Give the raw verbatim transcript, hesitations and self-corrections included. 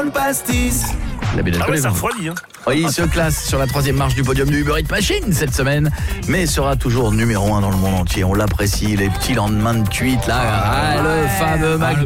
le pastis. La Ah ouais, ça refroidit, hein. Oui, il se classe sur la troisième marche du podium du Uber Eats Machine cette semaine, mais sera toujours numéro un dans le monde entier. On l'apprécie, les petits lendemains de tweet là. Ah, le fameux Mac.